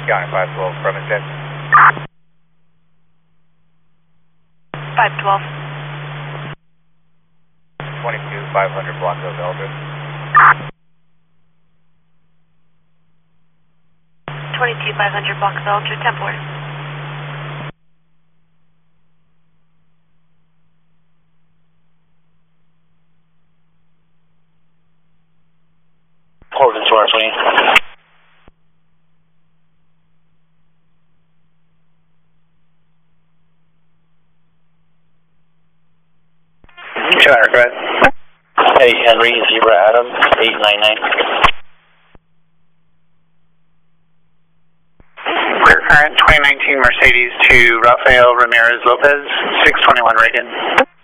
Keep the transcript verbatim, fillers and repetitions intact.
County five twelve, from intent. five twelve. twenty-two five hundred Block Hills Eldred. twenty-two five hundred Block Hills Eldred, ten four. Corbin two R twenty. Connor, go ahead. Hey, Henry, Zebra Adam, eight nine nine. Clear current twenty nineteen Mercedes to Rafael Ramirez Lopez, six twenty-one Reagan.